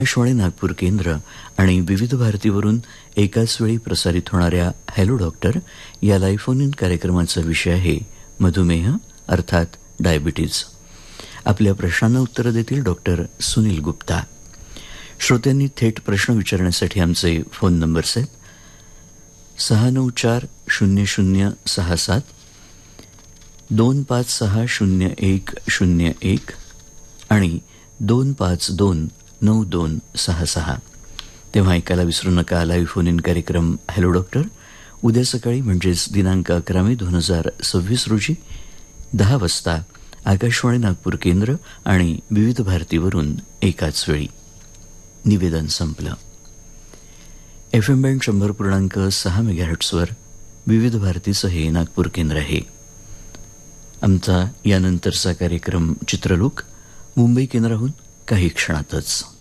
आकाशवाणी नागपूर केंद्र आणि विविध भारतीवरून एकाच वेळी प्रसारित होणाऱ्या हॅलो डॉक्टर या लाईव्ह फोन इन कार्यक्रमाचा विषय आहे मधुमेह अर्थात डायबिटीज. आपल्या प्रश्नांना उत्तरं देतील डॉक्टर सुनील गुप्ता. श्रोत्यांनी थेट प्रश्न विचारण्यासाठी आमचे फोन नंबर्स आहेत 694-0067 256-0101 आणि 252-9266. तेव्हा ऐकायला विसरू नका. लाईव्ह फोन इन कार्यक्रम हॅलो डॉक्टर उद्या सकाळी म्हणजेच दिनांक 11 मे 2026 रोजी 10 वाजता आकाशवाणी नागपूर केंद्र आणि विविध भारतीवरून एकाच वेळी. निवेदन संपलं. FM बँड 100.6 मेगाहर्ट्झवर विविध भारतीचं हे नागपूर केंद्र आहे. आमचा यानंतरचा कार्यक्रम चित्रलोक मुंबई केंद्राहून काही क्षणातच.